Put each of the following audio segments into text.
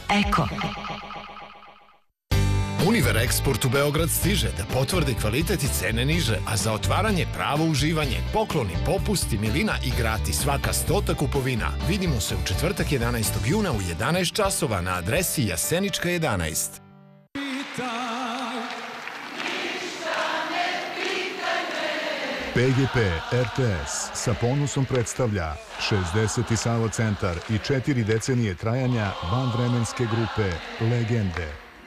Eko. Univer Eksport u Beograd stiže da potvrdi kvalitet i cene niže, a za otvaranje pravo uživanje, pokloni, popusti, milina i gratis svaka 100. kupovina. Vidimo se u četvrtak 11. juna u 11 časova na adresi Jasenička 11. PGP RTS sa ponosom predstavlja 60. Savo centar i 4 decenije trajanja vanvremenske grupe Legende.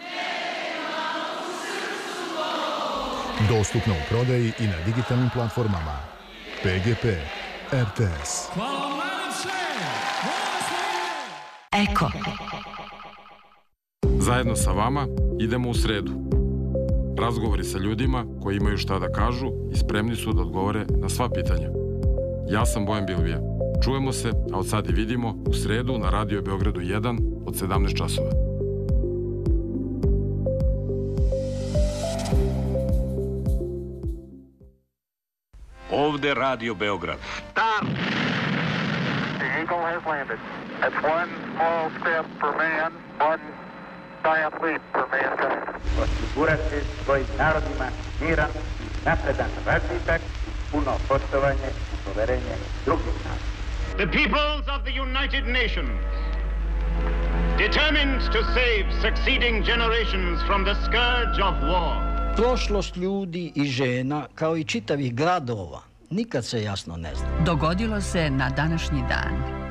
Dostupno u prodaji i na digitalnim platformama. PGP RTS. Eko. Zajedno sa vama idemo u sredu. Razgovori sa ljudima koji imaju šta da kažu i spremni su da odgovore na sva pitanja. Ja sam Bojan Bilbija. Čujemo se, a od sad i vidimo, u sredu na Radio Beogradu 1 od 17 časova. Ovde Radio Beograd. Stop! The Eagle has landed. That's one small step for man, one giant leap for mankind. Osigurati svojim narodima miran, napredan razvitak, puno poštovanje i poverenje drugih naroda. The peoples of the United Nations, determined to save succeeding generations from the scourge of war. Prošlost ljudi i žena, kao i čitavih gradova, nikad se jasno ne zna. Dogodilo se na današnji dan.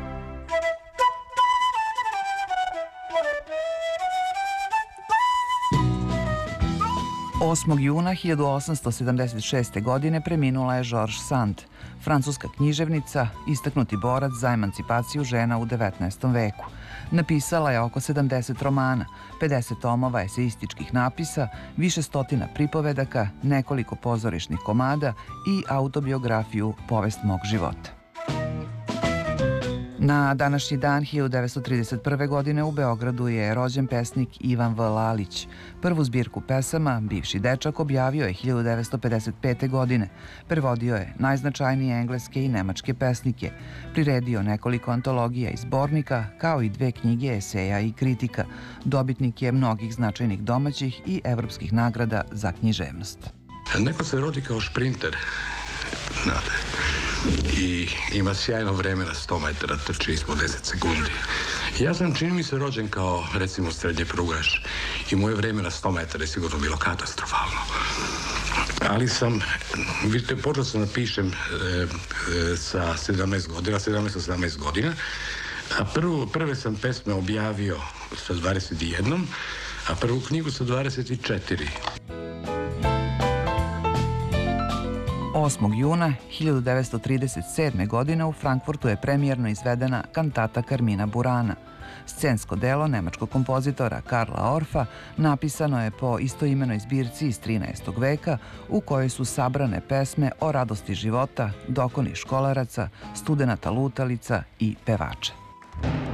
8. juna 1876. godine preminula je George Sand, francuska književnica, istaknuti borac za emancipaciju žena u 19. veku. Napisala je oko 70 romana, 50 tomova eseističkih napisa, više stotina pripovedaka, nekoliko pozorišnih komada i autobiografiju Povest mog života. Na današnji dan 1931. godine u Beogradu je rođen pesnik Ivan V. Lalić. Prvu zbirku pesama Bivši dečak objavio je 1955. godine. Prevodio je najznačajnije engleske i nemačke pesnike. Priredio nekoliko antologija i zbornika, kao i 2 knjige eseja i kritika. Dobitnik je mnogih značajnih domaćih i evropskih nagrada za književnost. Neko se rodi kao šprinter, znate, i ima sjajno vreme na 100 metara, trči ispod 10 sekundi. Ja sam, čini mi se, rođen kao, recimo, srednje prugaš i moje vreme na 100 metara je sigurno bilo katastrofalno. Ali sam, vidite, počeo sam da pišem sa 17 godina, 17-18 godina, a prve sam pesme objavio sa 21, a prvu knjigu sa 24. 8. juna 1937. godine u Frankfurtu je premijerno izvedena kantata Carmina Burana. Scensko delo nemačkog kompozitora Karla Orfa napisano je po istoimenoj zbirci iz 13. veka u kojoj su sabrane pesme o radosti života, dokoni školaraca, studenata lutalica i pevača.